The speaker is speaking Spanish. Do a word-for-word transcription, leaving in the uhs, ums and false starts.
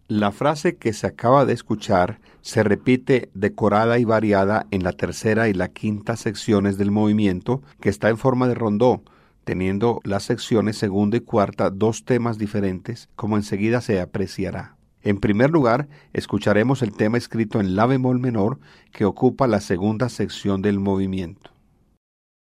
La frase que se acaba de escuchar se repite decorada y variada en la tercera y la quinta secciones del movimiento, que está en forma de rondó, teniendo las secciones segunda y cuarta dos temas diferentes, como enseguida se apreciará. En primer lugar, escucharemos el tema escrito en la bemol menor, que ocupa la segunda sección del movimiento.